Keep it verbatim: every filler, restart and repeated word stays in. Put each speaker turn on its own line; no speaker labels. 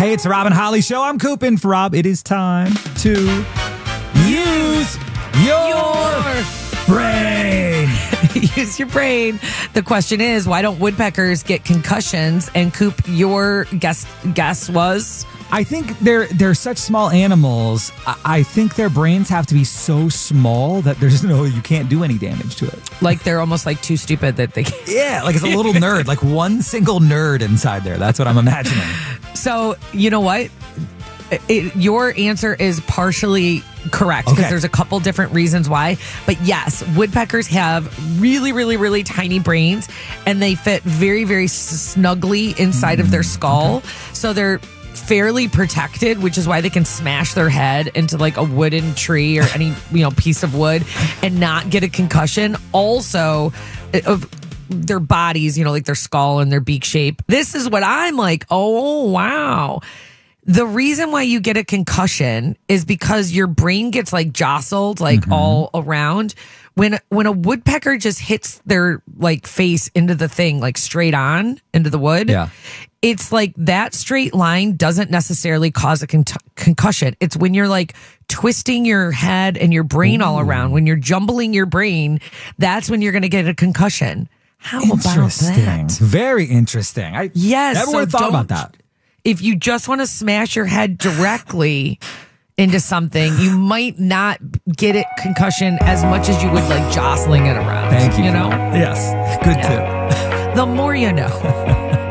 Hey, it's the Rob and Holly Show. I'm Coop in for Rob. It is time to use your, your brain.
Use your brain. The question is, why don't woodpeckers get concussions? And Coop, your guess guess was?
I think they're they're such small animals. I, I think their brains have to be so small that there's no you can't do any damage to it.
Like they're almost like too stupid that they can't.
Yeah, like it's a little nerd, like one single nerd inside there. That's what I'm imagining.
So, you know what? It, your answer is partially correct because
Okay.
there's a couple different reasons why. But yes, woodpeckers have really, really, really tiny brains and they fit very, very snugly inside mm, of their skull. Okay. So they're fairly protected, which is why they can smash their head into like a wooden tree or any you know piece of wood and not get a concussion. Also, of their bodies, you know, like their skull and their beak shape. This is what I'm like, oh, wow. The reason why you get a concussion is because your brain gets like jostled like mm-hmm. all around. When when a woodpecker just hits their like face into the thing, like straight on into the wood,
yeah.
it's like that straight line doesn't necessarily cause a con- concussion. It's when you're like twisting your head and your brain Ooh. all around, when you're jumbling your brain, that's when you're going to get a concussion. How about that?
Very interesting. I
yes,
never
so
would have thought about that.
If you just want to smash your head directly into something, you might not get it concussion as much as you would like jostling it around.
Thank you.
You know?
Yes. Good yeah. tip.
The more you know.